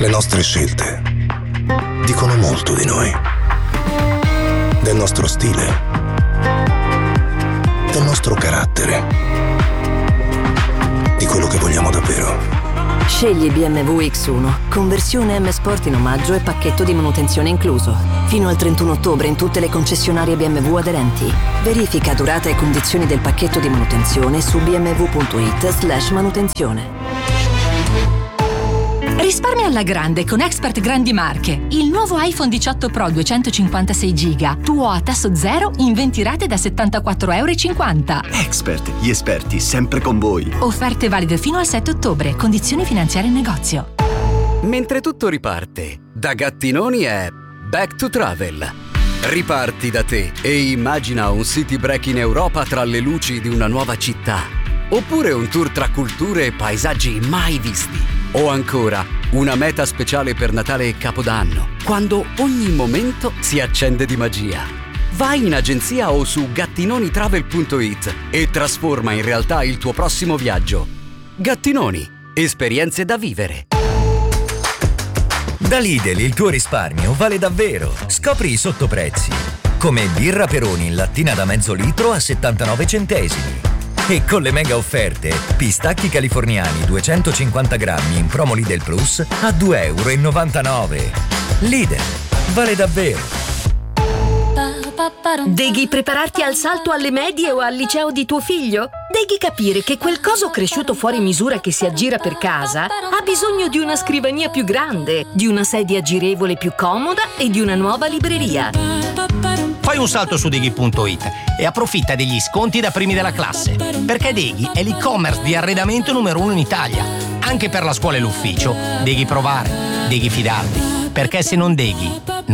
Le nostre scelte dicono molto di noi, del nostro stile, del nostro carattere, di quello che vogliamo davvero. Scegli BMW X1, conversione M Sport in omaggio e pacchetto di manutenzione incluso. Fino al 31 ottobre in tutte le concessionarie BMW aderenti. Verifica durata e condizioni del pacchetto di manutenzione su bmw.it/manutenzione. Risparmia alla grande con Expert Grandi Marche. Il nuovo iPhone 18 Pro 256 GB, tuo a tasso zero in 20 rate da €74,50. Expert, gli esperti sempre con voi. Offerte valide fino al 7 ottobre. Condizioni finanziarie in negozio. Mentre tutto riparte, da Gattinoni è Back to Travel. Riparti da te e immagina un city break in Europa tra le luci di una nuova città. Oppure un tour tra culture e paesaggi mai visti. O ancora, una meta speciale per Natale e Capodanno, quando ogni momento si accende di magia. Vai in agenzia o su gattinonitravel.it e trasforma in realtà il tuo prossimo viaggio. Gattinoni, esperienze da vivere. Da Lidl il tuo risparmio vale davvero. Scopri i sottoprezzi. Come birra Peroni in lattina da mezzo litro a 79 centesimi. E con le mega offerte, pistacchi californiani 250 grammi in promo Lidl Plus a €2,99. Lidl, vale davvero. Devi prepararti al salto alle medie o al liceo di tuo figlio? Devi capire che quel coso cresciuto fuori misura che si aggira per casa ha bisogno di una scrivania più grande, di una sedia girevole più comoda e di una nuova libreria. Fai un salto su Deghi.it e approfitta degli sconti da primi della classe, perché Deghi è l'e-commerce di arredamento numero 1 in Italia. Anche per la scuola e l'ufficio, devi provare, devi fidarti, perché se non Deghi,